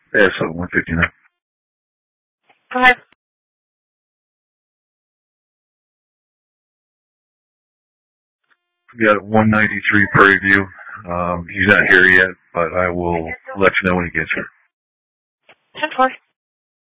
Yeah, so 159. Go ahead. We got 193 Prairie View. He's not here yet, but I will let you know when he gets here. 10-4.